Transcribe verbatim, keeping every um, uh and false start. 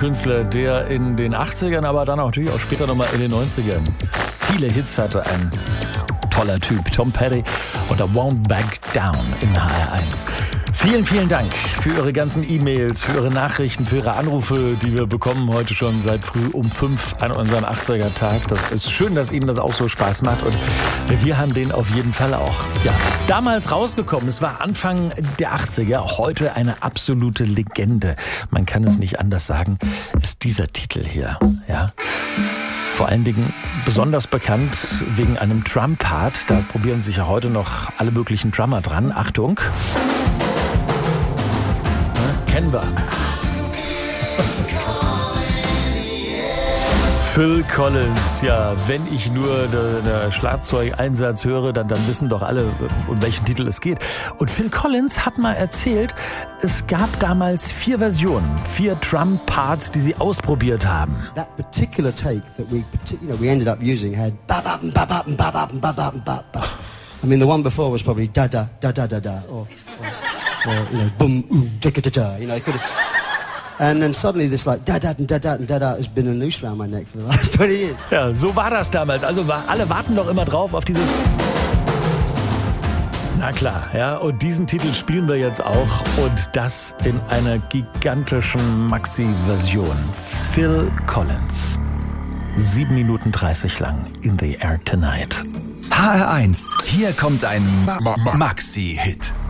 Künstler, der in den achtzigern, aber dann auch natürlich auch später nochmal in den neunzigern viele Hits hatte. Ein toller Typ, Tom Petty und der Won't Back Down in H R eins. Vielen, vielen Dank für Ihre ganzen E-Mails, für Ihre Nachrichten, für Ihre Anrufe, die wir bekommen heute schon seit früh um fünf an unserem achtziger-Tag. Das ist schön, dass Ihnen das auch so Spaß macht und wir haben den auf jeden Fall auch. Ja, damals rausgekommen, es war Anfang der achtziger, heute eine absolute Legende. Man kann es nicht anders sagen, ist dieser Titel hier, ja. Vor allen Dingen besonders bekannt wegen einem Drum-Part. Da probieren sich ja heute noch alle möglichen Drummer dran. Achtung. Ja, kennen wir. Phil Collins, ja, wenn ich nur den Schlagzeugeinsatz höre, dann, dann wissen doch alle, um welchen Titel es geht. Und Phil Collins hat mal erzählt, es gab damals vier Versionen, vier Drum-Parts, die sie ausprobiert haben. That particular take that we, you know, we ended up using had ba ba ba ba ba ba ba ba ba ba. I mean, the one before was probably da da da da da da, or, or, or you know, boom, ooh, da da da. You know, it could have. And then suddenly this like da da da da da da has been a noose around my neck for the last twenty years. Ja, so war das damals. Also war, alle warten doch immer drauf auf dieses. Na klar, ja. Und diesen Titel spielen wir jetzt auch und das in einer gigantischen Maxi-Version. Phil Collins. sieben Minuten dreißig lang in the air tonight. H R eins. Hier kommt ein Maxi-Hit.